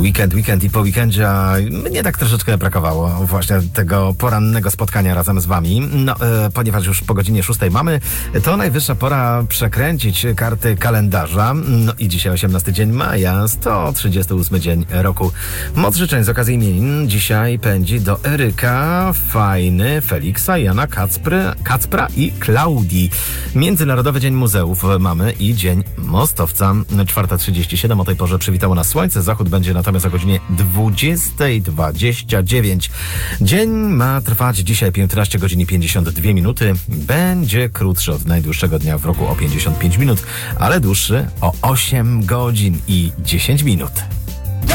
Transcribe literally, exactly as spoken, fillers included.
Weekend, weekend i po weekendzie, a mnie tak troszeczkę brakowało właśnie tego porannego spotkania razem z wami. No, e, ponieważ już po godzinie szóstej mamy, to najwyższa pora przekręcić karty kalendarza. No i dzisiaj osiemnasty dzień maja, sto trzydziesty ósmy dzień roku. Moc życzeń z okazji imienin dzisiaj pędzi do Eryka, Fajny, Feliksa, Jana, Kacpry, Kacpra i Klaudii. Międzynarodowy Dzień Muzeów mamy i Dzień Mostowca. czwarta trzydzieści siedem, o tej porze przywitało nas słońce, zachód będzie natomiast o godzinie dwudziestej dwadzieścia dziewięć. Dzień ma trwać dzisiaj piętnaście godzin i pięćdziesiąt dwie minuty. Będzie krótszy od najdłuższego dnia w roku o pięćdziesiąt pięć minut, ale dłuższy o osiem godzin i dziesięć minut.